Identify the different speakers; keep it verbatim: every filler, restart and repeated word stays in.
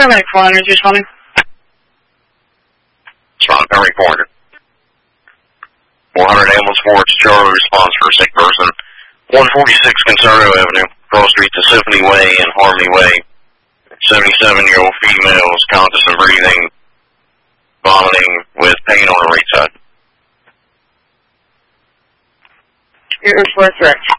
Speaker 1: Paramedic four hundred, responding.
Speaker 2: Respond, Paramedic four hundred. four hundred ambulance forward to Charlie, response for a sick person. one forty-six Concerto Avenue, cross street to Symphony Way and Harmony Way. seventy-seven-year-old female is conscious and breathing, vomiting with pain on her right side.
Speaker 1: It was for a threat.